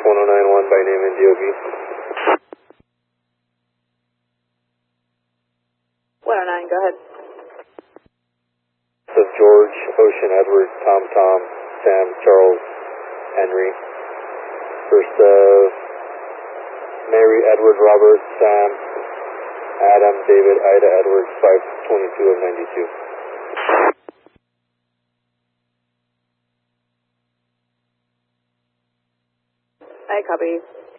1091 by name and DOB. 109, go ahead. Of George, Ocean, Edward, Tom, Sam, Charles, Henry. First of Mary, Edward, Robert, Sam, Adam, David, Ida, Edward, 522 of 92. I copy.